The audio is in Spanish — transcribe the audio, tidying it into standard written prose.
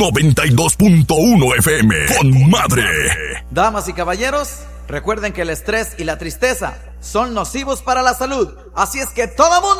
92.1 FM con Madre. Damas y caballeros, recuerden que el estrés y la tristeza son nocivos para la salud. Así es que todo mundo